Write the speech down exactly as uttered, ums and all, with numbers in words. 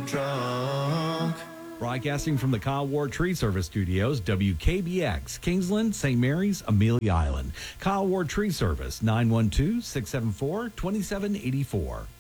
drunk. Broadcasting from the Kyle Ward Tree Service Studios, W K B X, Kingsland, Saint Mary's, Amelia Island. Kyle Ward Tree Service, nine one two, six seven four, two seven eight four.